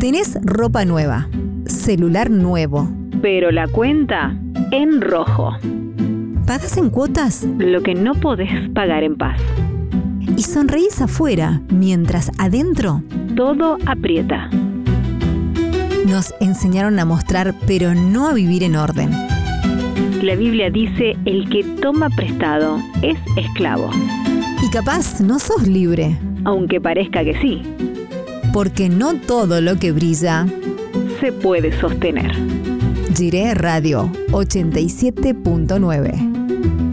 Tenés ropa nueva, celular nuevo, pero la cuenta en rojo. ¿pagás en cuotas? Lo que no podés pagar en paz. Y sonreís afuera, mientras adentro Todo aprieta. nos enseñaron a mostrar, pero no a vivir en orden. La Biblia dice: el que toma prestado es esclavo, Y capaz no sos libre, aunque parezca que sí, porque no todo lo que brilla. se puede sostener. Jiré Radio 87.9.